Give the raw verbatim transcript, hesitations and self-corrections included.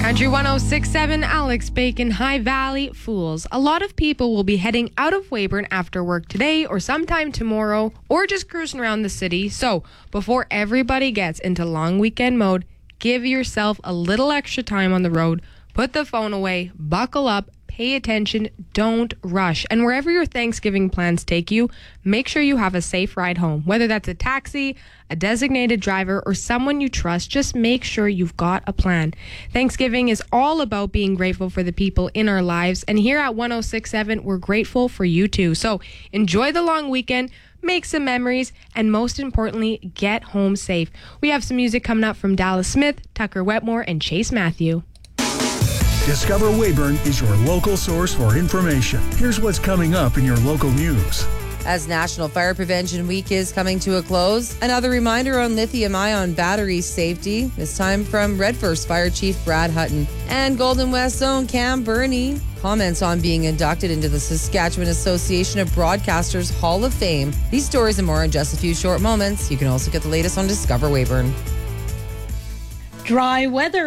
Country one oh six point seven, Alex Bacon, High Valley Fools. A lot of people will be heading out of Weyburn after work today or sometime tomorrow, or just cruising around the city. So, before everybody gets into long weekend mode, give yourself a little extra time on the road. Put the phone away, buckle up, pay attention, don't rush. And wherever your Thanksgiving plans take you, make sure you have a safe ride home. Whether that's a taxi, a designated driver, or someone you trust, just make sure you've got a plan. Thanksgiving is all about being grateful for the people in our lives. And here at one oh six point seven, we're grateful for you too. So enjoy the long weekend, make some memories, and most importantly, get home safe. We have some music coming up from Dallas Smith, Tucker Wetmore, and Chase Matthew. Discover Weyburn is your local source for information. Here's what's coming up in your local news. As National Fire Prevention Week is coming to a close, another reminder on lithium-ion battery safety, this time from Redfirst Fire Chief Brad Hutton. And Golden West Zone Cam Burney comments on being inducted into the Saskatchewan Association of Broadcasters Hall of Fame. These stories and more in just a few short moments. You can also get the latest on Discover Weyburn. Dry weather